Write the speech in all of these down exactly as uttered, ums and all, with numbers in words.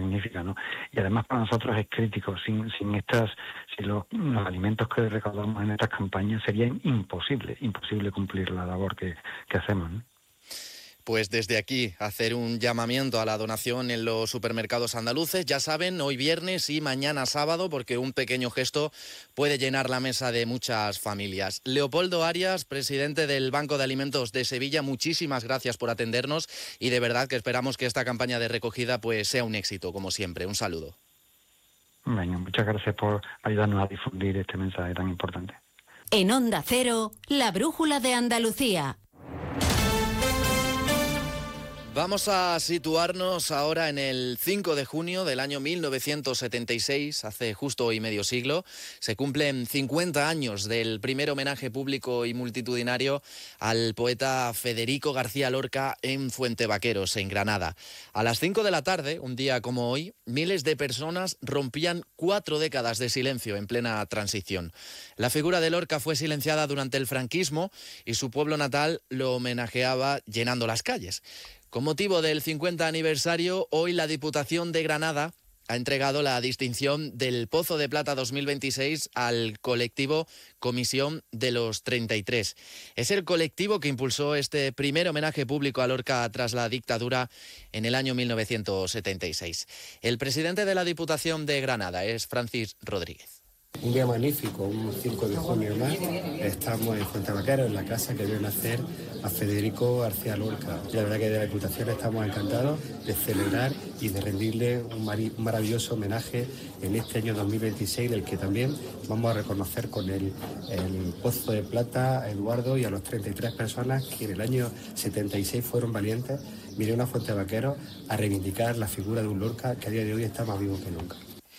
magnífica, ¿no? Y además para nosotros es crítico, sin sin estas, sin los, los alimentos que recaudamos en estas campañas sería imposible, imposible cumplir la labor que, que hacemos, ¿no? Pues desde aquí hacer un llamamiento a la donación en los supermercados andaluces. Ya saben, hoy viernes y mañana sábado, porque un pequeño gesto puede llenar la mesa de muchas familias. Leopoldo Arias, presidente del Banco de Alimentos de Sevilla, muchísimas gracias por atendernos y de verdad que esperamos que esta campaña de recogida pues sea un éxito, como siempre. Un saludo. Venga, muchas gracias por ayudarnos a difundir este mensaje tan importante. En Onda Cero, la brújula de Andalucía. Vamos a situarnos ahora en el cinco de junio del año mil novecientos setenta y seis, hace justo hoy medio siglo. Se cumplen cincuenta años del primer homenaje público y multitudinario al poeta Federico García Lorca en Fuentevaqueros, en Granada. A las cinco de la tarde, un día como hoy, miles de personas rompían cuatro décadas de silencio en plena transición. La figura de Lorca fue silenciada durante el franquismo y su pueblo natal lo homenajeaba llenando las calles. Con motivo del cincuenta aniversario, hoy la Diputación de Granada ha entregado la distinción del Pozo de Plata dos mil veintiséis al colectivo Comisión de los treinta y tres. Es el colectivo que impulsó este primer homenaje público a Lorca tras la dictadura en el año mil novecientos setenta y seis. El presidente de la Diputación de Granada es Francis Rodríguez. Un día magnífico, un cinco de junio más, estamos en Fuentevaqueros, en la casa que vio nacer a Federico García Lorca. Y la verdad que de la Diputación estamos encantados de celebrar y de rendirle un, mari- un maravilloso homenaje en este año dos mil veintiséis, del que también vamos a reconocer con el, el Pozo de Plata a Eduardo y a los treinta y tres personas que en el año setenta y seis fueron valientes, vinieron a Fuentevaqueros a reivindicar la figura de un Lorca que a día de hoy está más vivo que nunca.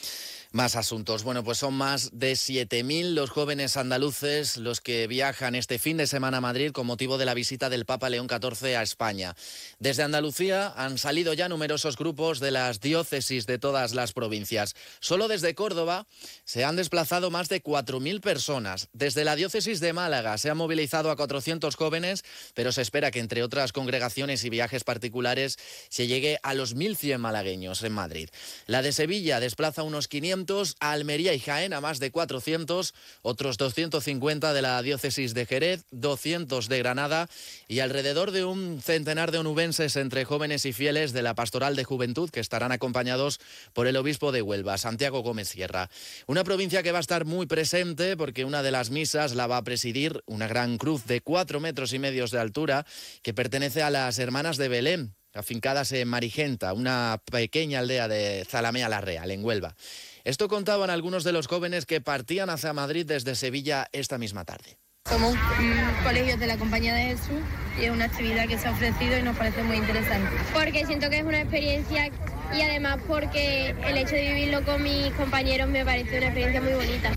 Más asuntos. Bueno, pues son más de siete mil los jóvenes andaluces los que viajan este fin de semana a Madrid con motivo de la visita del Papa León catorce a España. Desde Andalucía han salido ya numerosos grupos de las diócesis de todas las provincias. Solo desde Córdoba se han desplazado más de cuatro mil personas. Desde la diócesis de Málaga se han movilizado a cuatrocientos jóvenes, pero se espera que entre otras congregaciones y viajes particulares se llegue a los mil cien malagueños en Madrid. La de Sevilla desplaza unos quinientos, a Almería y Jaén a más de cuatrocientos, otros doscientos cincuenta de la diócesis de Jerez, doscientos de Granada y alrededor de un centenar de onubenses entre jóvenes y fieles de la Pastoral de Juventud que estarán acompañados por el obispo de Huelva, Santiago Gómez Sierra. Una provincia que va a estar muy presente porque una de las misas la va a presidir una gran cruz de cuatro metros y medio de altura que pertenece a las Hermanas de Belén, afincadas en Marigenta, una pequeña aldea de Zalamea la Real, en Huelva. Esto contaban algunos de los jóvenes que partían hacia Madrid desde Sevilla esta misma tarde. Somos un colegio de la Compañía de Jesús y es una actividad que se ha ofrecido y nos parece muy interesante. Porque siento que es una experiencia y además porque el hecho de vivirlo con mis compañeros me parece una experiencia muy bonita.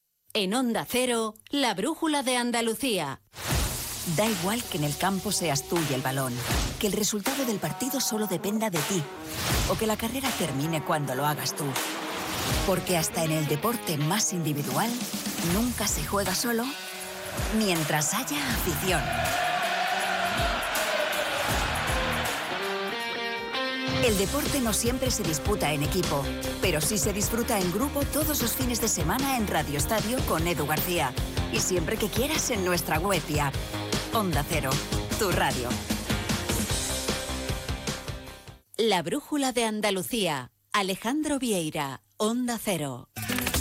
En Onda Cero, la brújula de Andalucía. Da igual que en el campo seas tú y el balón, que el resultado del partido solo dependa de ti, o que la carrera termine cuando lo hagas tú. Porque hasta en el deporte más individual, nunca se juega solo mientras haya afición. El deporte no siempre se disputa en equipo, pero sí se disfruta en grupo todos los fines de semana en Radio Estadio con Edu García. Y siempre que quieras en nuestra web y app. Onda Cero, tu radio. La brújula de Andalucía. Alejandro Vieira, Onda Cero.